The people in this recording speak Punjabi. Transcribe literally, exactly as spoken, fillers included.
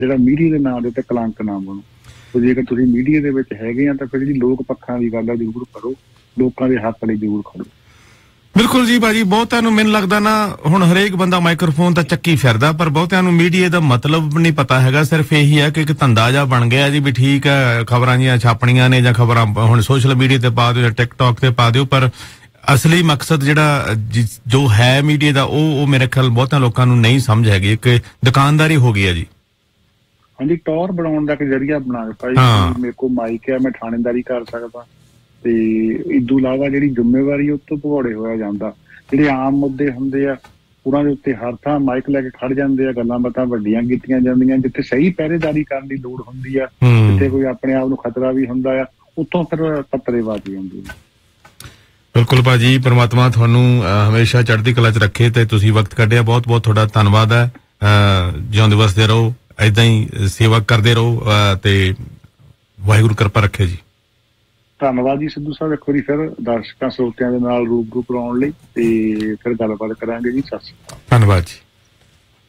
ਜਿਹੜਾ ਮੀਡੀਆ ਦੇ ਨਾਂ ਦੇ ਉੱਤੇ ਕਲੰਕ ਨਾ ਬਣੋ। ਤੇ ਜੇਕਰ ਤੁਸੀਂ ਮੀਡੀਆ ਦੇ ਵਿੱਚ ਹੈਗੇ ਆ ਤਾਂ ਫਿਰ ਜਿਹੜੀ ਲੋਕ ਪੱਖਾਂ ਦੀ ਗੱਲ ਆ ਜ਼ਰੂਰ ਕਰੋ, ਲੋਕਾਂ ਦੇ ਹੱਕ ਲਈ ਜ਼ਰੂਰ ਖੜੋ। ਬਿਲਕੁਲ ਜੀ ਭਾਜੀ, ਬਹੁਤਿਆਂ ਨੂੰ ਮੈਨੂੰ ਲੱਗਦਾ ਨਾ ਹੁਣ ਹਰੇਕ ਬੰਦਾ ਮਾਈਕਰੋਫੋਨ ਤਾਂ ਚੱਕੀ ਫਿਰਦਾ, ਪਰ ਬਹੁਤਿਆਂ ਨੂੰ ਮੀਡੀਆ ਦਾ ਮਤਲਬ ਨਹੀਂ ਪਤਾ ਹੈਗਾ। ਸਿਰਫ ਇਹੀ ਹੈ ਕਿ ਇੱਕ ਧੰਦਾ ਜਿਹਾ ਬਣ ਗਿਆ ਜੀ ਵੀ ਠੀਕ ਹੈ ਖਬਰਾਂ ਜੀਆਂ ਛਾਪਣੀਆਂ ਨੇ ਜਾਂ ਖਬਰਾਂ ਹੁਣ ਸੋਸ਼ਲ ਮੀਡੀਆ ਤੇ ਪਾ ਦਿਓ ਜਾਂ ਟਿਕਟੌਕ ਤੇ ਪਾ ਦਿਓ, ਪਰ ਅਸਲੀ ਮਕਸਦ ਜਿਹੜਾ ਜੋ ਹੈ ਮੀਡੀਆ ਦਾ ਉਹ ਉਹ ਮੇਰੇ ਖਿਆਲ ਬਹੁਤਿਆਂ ਲੋਕਾਂ ਨੂੰ ਨਹੀਂ ਸਮਝ ਹੈਗੀ। ਇੱਕ ਦੁਕਾਨਦਾਰੀ ਹੋ ਗਈ ਹੈ ਜੀ। ਹਾਂਜੀ, ਟੌਰ ਬਣਾਉਣ ਦਾ ਇੱਕ ਜ਼ਰੀਆ ਬਣਾ ਦਿੱਤਾ ਜੀ। ਮੇਰੇ ਕੋਲ ਮਾਈਕ ਹੈ, ਮੈਂ ਥਾਣੇਦਾਰੀ ਕਰ ਸਕਦਾ, ਤੇ ਇਦੋਂ ਇਲਾਵਾ ਜਿਹੜੀ ਜ਼ਿੰਮੇਵਾਰੀ ਉਹ ਤੋਂ ਭਗੌੜੇ ਹੋਇਆ ਜਾਂਦਾ। ਜਿਹੜੇ ਆਮ ਮੁੱਦੇ ਹੁੰਦੇ ਆ ਉਹਨਾਂ ਦੇ ਉੱਤੇ ਹਰ ਥਾਂ ਮਾਈਕ ਲੈ ਕੇ ਖੜ ਜਾਂਦੇ ਆ, ਗੱਲਾਂ ਬਾਤਾਂ ਵੱਡੀਆਂ ਕੀਤੀਆਂ ਜਾਂਦੀਆਂ। ਜਿੱਥੇ ਸਹੀ ਪਹਿਰੇਦਾਰੀ ਕਰਨ ਦੀ ਲੋੜ ਹੁੰਦੀ ਆ, ਜਿੱਥੇ ਕੋਈ ਆਪਣੇ ਆਪ ਨੂੰ ਖਤਰਾ ਵੀ ਹੁੰਦਾ ਆ, ਉੱਥੋਂ ਫਿਰ ਪੱਤਰੇਬਾਜ਼ੀ ਹੁੰਦੀ ਹੈ। ਬਿਲਕੁਲ ਭਾਜੀ, ਪਰਮਾਤਮਾ ਤੁਹਾਨੂੰ ਹਮੇਸ਼ਾ ਚੜ੍ਹਦੀ ਕਲਾ 'ਚ ਰੱਖੇ ਤੇ ਤੁਸੀਂ ਵਕਤ ਕੱਢਿਆ, ਬਹੁਤ ਬਹੁਤ ਤੁਹਾਡਾ ਧੰਨਵਾਦ ਹੈ। ਜਿਉਂਦੇ ਵਸਦੇ ਰਹੋ, ਏਦਾਂ ਹੀ ਸੇਵਾ ਕਰਦੇ ਰਹੋ ਤੇ ਵਾਹਿਗੁਰੂ ਕਿਰਪਾ ਰੱਖੇ ਜੀ। ਧੰਨਵਾਦ ਜੀ ਸਿੱਧੂ ਸਾਹਿਬ, ਇੱਕ ਵਾਰੀ ਫਿਰ ਦਰਸ਼ਕਾਂ ਸਰੋਤਿਆਂ ਦੇ ਨਾਲ ਰੂਬਰੂ ਕਰਾਉਣ ਲਈ, ਤੇ ਫਿਰ ਗੱਲਬਾਤ ਕਰਾਂਗੇ ਜੀ। ਸਤਿ ਸ਼੍ਰੀ ਅਕਾਲ। ਧੰਨਵਾਦ ਜੀ।